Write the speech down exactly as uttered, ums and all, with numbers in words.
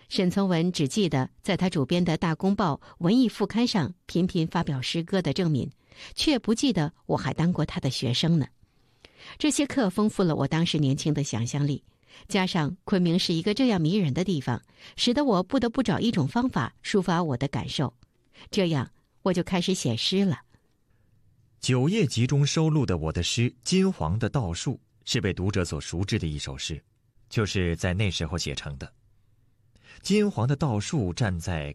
沈从文只记得在他主编的大公报文艺副刊上频频发表诗歌的郑敏，却不记得我还当过他的学生呢。这些课丰富了我当时年轻的想象力，加上昆明是一个这样迷人的地方，使得我不得不找一种方法抒发我的感受。这样我就开始写诗了。 九叶集中收录的我的诗《金黄的稻树》是被读者所熟知的一首诗，就是在那时候写成的。金黄的稻树站在